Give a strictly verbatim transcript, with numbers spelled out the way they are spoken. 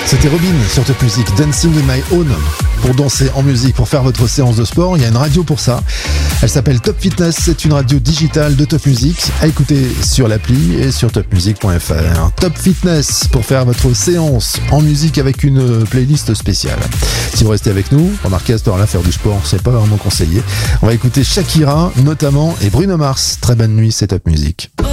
C'était Robin sur Top Music, Dancing in My Own. Pour danser en musique, pour faire votre séance de sport, il y a une radio pour ça. Elle s'appelle Top Fitness, c'est une radio digitale de Top Music. À écouter sur l'appli et sur top music point f r. Top Fitness pour faire votre séance en musique avec une playlist spéciale. Si vous restez avec nous, remarquez à ce temps-là, faire du sport, c'est pas vraiment conseillé. On va écouter Shakira notamment et Bruno Mars. Très bonne nuit, c'est Top Music.